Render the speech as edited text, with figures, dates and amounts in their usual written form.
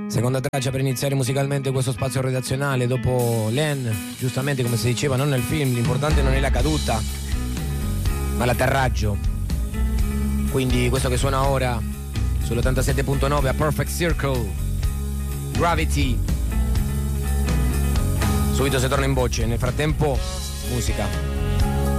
Seconda traccia per iniziare musicalmente questo spazio redazionale dopo Len, giustamente come si diceva, non nel film, l'importante non è la caduta, ma l'atterraggio. Quindi questo che suona ora sull'87.9 a Perfect Circle, Gravity. Subito si torna in voce, nel frattempo musica.